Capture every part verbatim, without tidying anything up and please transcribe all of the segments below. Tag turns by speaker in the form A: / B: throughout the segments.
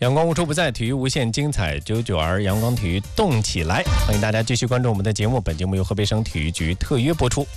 A: 阳光无处不在，体育无限精彩，九九儿阳光体育动起来！欢迎大家继续关注我们的节目，本节目由河北省体育局特约播出。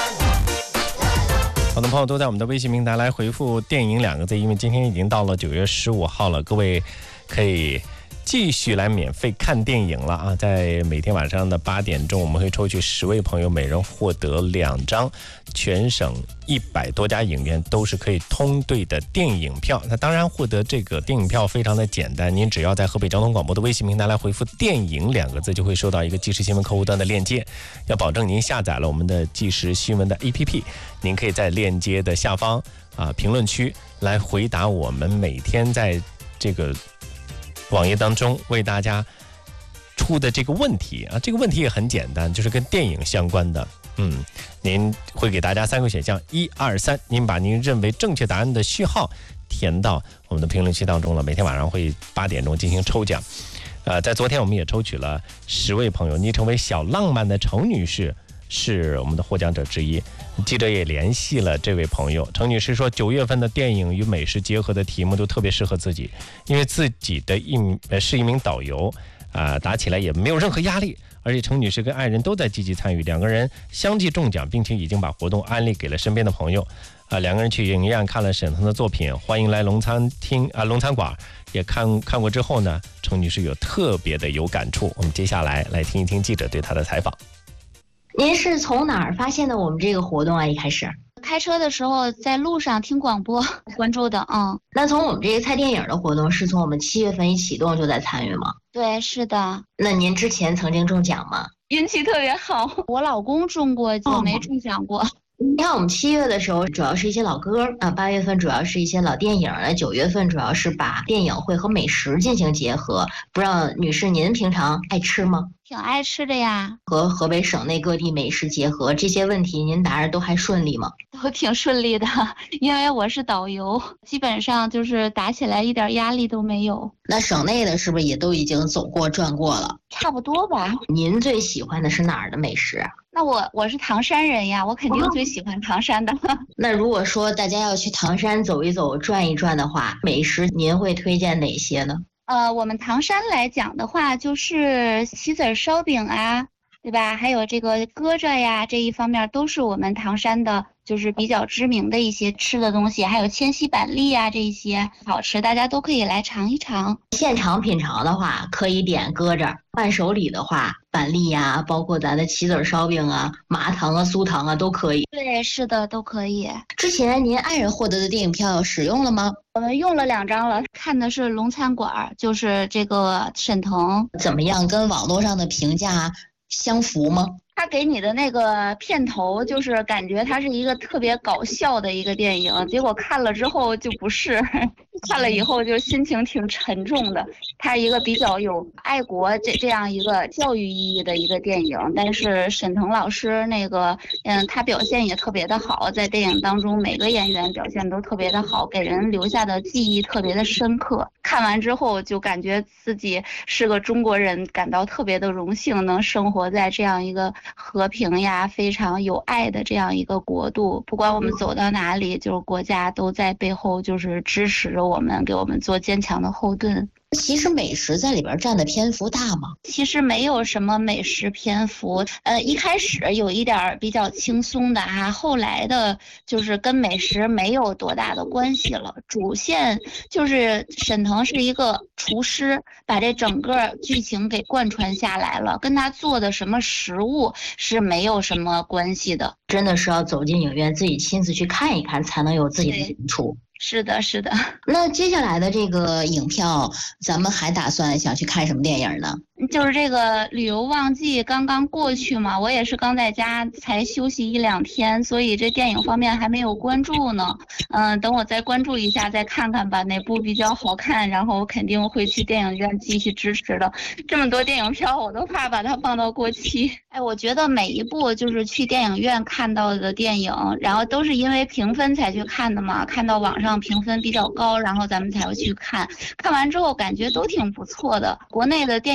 A: 好多朋友都在我们的微信平台来回复电影两个字，因为今天已经到了九月十五号了，各位可以继续来免费看电影了啊！在每天晚上的八点钟，我们会抽取十位朋友，每人获得两张全省一百多家影院都是可以通兑的电影票。那当然，获得这个电影票非常的简单，您只要在河北交通广播的微信平台来回复电影两个字，就会收到一个即时新闻客户端的链接，要保证您下载了我们的即时新闻的 A P P， 您可以在链接的下方啊评论区来回答我们每天在这个网页当中为大家出的这个问题啊，这个问题也很简单，就是跟电影相关的。嗯，您会给大家三个选项，一二三，您把您认为正确答案的序号填到我们的评论区当中了。每天晚上会八点钟进行抽奖。呃，在昨天我们也抽取了十位朋友，昵称为小浪漫的程女士是我们的获奖者之一。记者也联系了这位朋友，程女士说，九月份的电影与美食结合的题目都特别适合自己，因为自己的一呃是一名导游啊、呃，打起来也没有任何压力，而且程女士跟爱人都在积极参与，两个人相继中奖，并且已经把活动安利给了身边的朋友啊、呃。两个人去影院看了沈腾的作品《欢迎来龙餐厅》啊、呃，龙餐馆也看看过之后呢，程女士有特别的有感触。我们接下来来听一听记者对她的采访。
B: 您是从哪儿发现的我们这个活动啊？一开始
C: 开车的时候在路上听广播关注的。嗯，
B: 那从我们这个猜电影的活动是从我们七月份一启动就在参与吗？
C: 对，是的。
B: 那您之前曾经中奖吗？
C: 运气特别好，我老公中过，我没中奖过。
B: 你看，我们七月的时候主要是一些老歌啊，八月份主要是一些老电影，九月份主要是把电影会和美食进行结合。不知道女士您平常爱吃吗？
C: 挺爱吃的呀。
B: 和河北省内各地美食结合，这些问题您答着都还顺利吗？
C: 都挺顺利的，因为我是导游，基本上就是打起来一点压力都没有。
B: 那省内的是不是也都已经走过转过了？
C: 差不多吧。
B: 您最喜欢的是哪儿的美食？
C: 那我我是唐山人呀，我肯定最喜欢唐山的。
B: 那如果说大家要去唐山走一走转一转的话，美食您会推荐哪些呢？
C: 呃，我们唐山来讲的话，就是棋子烧饼啊，对吧？还有这个疙瘩呀，这一方面都是我们唐山的就是比较知名的一些吃的东西，还有千禧板栗啊，这一些好吃，大家都可以来尝一尝。
B: 现场品尝的话可以点疙瘩，伴手礼的话板栗呀、啊，包括咱的棋子烧饼啊、麻糖啊、酥糖啊都可以。
C: 对，是的，都可以。
B: 之前您爱人获得的电影票使用了吗？
C: 我们用了两张了，看的是龙餐馆，就是这个沈腾。
B: 怎么样？跟网络上的评价相符吗？
C: 他给你的那个片头就是感觉它是一个特别搞笑的一个电影，结果看了之后就不是，看了以后就心情挺沉重的。它是一个比较有爱国这这样一个教育意义的一个电影，但是沈腾老师那个嗯，他表现也特别的好，在电影当中每个演员表现都特别的好，给人留下的记忆特别的深刻。看完之后就感觉自己是个中国人，感到特别的荣幸，能生活在这样一个和平呀非常有爱的这样一个国度。不管我们走到哪里，就是国家都在背后就是支持着我们，给我们做坚强的后盾。
B: 其实美食在里边占的篇幅大吗？
C: 其实没有什么美食篇幅，呃，一开始有一点比较轻松的啊，后来的就是跟美食没有多大的关系了。主线就是沈腾是一个厨师，把这整个剧情给贯穿下来了，跟他做的什么食物是没有什么关系的。
B: 真的是要走进影院自己亲自去看一看，才能有自己的感触。
C: 是的，是的。
B: 那接下来的这个影票，咱们还打算想去看什么电影呢？
C: 就是这个旅游旺季刚刚过去嘛，我也是刚在家才休息一两天，所以这电影方面还没有关注呢。嗯，等我再关注一下，再看看吧，哪部比较好看，然后我肯定会去电影院继续支持的。这么多电影票，我都怕把它放到过期。哎，我觉得每一部就是去电影院看到的电影，然后都是因为评分才去看的嘛，看到网上评分比较高，然后咱们才会去看。看完之后感觉都挺不错的。国内的电影制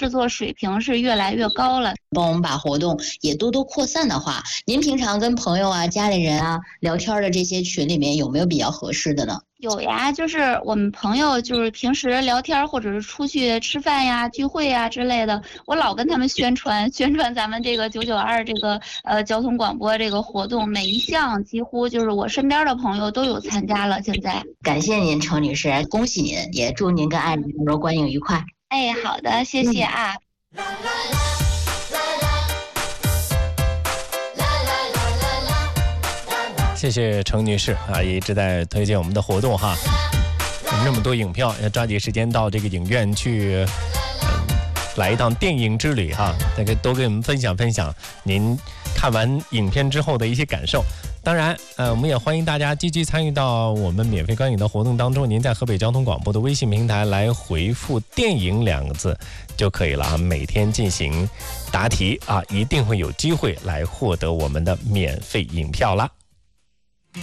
C: 制作水平是越来越高了。
B: 帮我们把活动也多多扩散的话，您平常跟朋友啊、家里人啊聊天的这些群里面有没有比较合适的呢？
C: 有呀，就是我们朋友就是平时聊天或者是出去吃饭呀、聚会呀之类的，我老跟他们宣传宣传咱们这个九九二这个呃交通广播这个活动，每一项几乎就是我身边的朋友都有参加了。现在
B: 感谢您，程女士，恭喜您，也祝您跟爱人柔观影愉快。
C: 哎，好的，谢谢啊。嗯
A: 谢谢程女士啊，也一直在推荐我们的活动哈。有那么多影票，要抓紧时间到这个影院去，嗯、来一趟电影之旅哈。再给多跟我们分享分享您看完影片之后的一些感受。当然，呃，我们也欢迎大家积极参与到我们免费观影的活动当中。您在河北交通广播的微信平台来回复“电影”两个字就可以了啊。每天进行答题啊，一定会有机会来获得我们的免费影票啦。